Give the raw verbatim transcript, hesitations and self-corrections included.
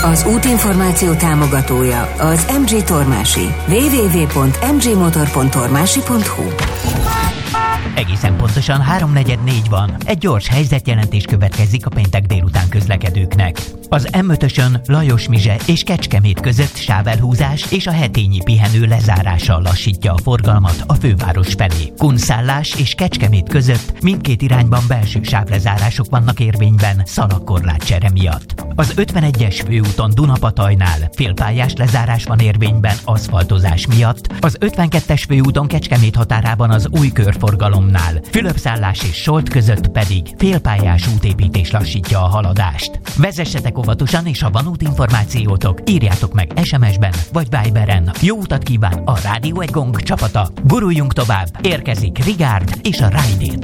Az útinformáció támogatója az em gé Tormási. double-u double-u double-u pont em gé motor pont tormási pont hu. Egészen pontosan háromnegyed négy van. Egy gyors helyzetjelentés következik a péntek délután közlekedőknek. Az em ötösön Lajos-Mizse és Kecskemét között sávelhúzás és a hetényi pihenő lezárással lassítja a forgalmat a főváros felé. Kunszállás és Kecskemét között mindkét irányban belső sávlezárások vannak érvényben szalagkorlátcsere miatt. Az ötvenegyes főúton Dunapatajnál félpályás lezárás van érvényben aszfaltozás miatt, az ötvenkettes főúton Kecskemét határában az új körforgalomnál, Fülöpszállás és Solt között pedig félpályás útépítés lassítja a haladást. Vezessetek óvatosan, és ha van útinformációtok, írjátok meg es em es-ben vagy Viberen. Jó utat kíván a Rádió Egy Gong csapata. Guruljunk tovább, érkezik Rigárd és a Ride It.